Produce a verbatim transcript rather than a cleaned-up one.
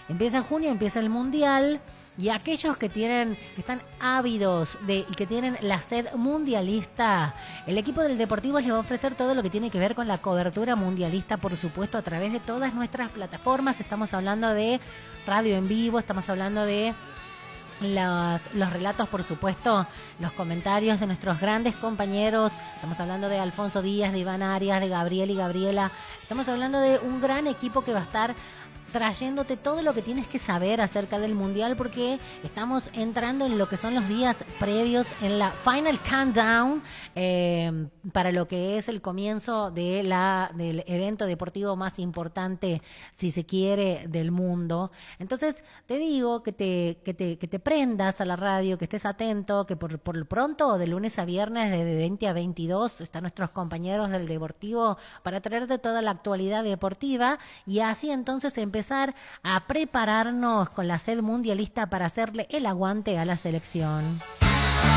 empieza en junio, empieza el Mundial. Y aquellos que tienen, que están ávidos de y que tienen la sed mundialista, el equipo del Deportivo les va a ofrecer todo lo que tiene que ver con la cobertura mundialista, por supuesto, a través de todas nuestras plataformas. Estamos hablando de radio en vivo, estamos hablando de los, los relatos, por supuesto, los comentarios de nuestros grandes compañeros. Estamos hablando de Alfonso Díaz, de Iván Arias, de Gabriel y Gabriela. Estamos hablando de un gran equipo que va a estar trayéndote todo lo que tienes que saber acerca del Mundial, porque estamos entrando en lo que son los días previos, en la Final Countdown, eh, para lo que es el comienzo de la del evento deportivo más importante, si se quiere, del mundo. Entonces, te digo que te, que te, que te prendas a la radio, que estés atento, que por, por pronto, de lunes a viernes, de veinte a veintidós, están nuestros compañeros del Deportivo para traerte toda la actualidad deportiva, y así entonces empezar a prepararnos con la sed mundialista para hacerle el aguante a la selección.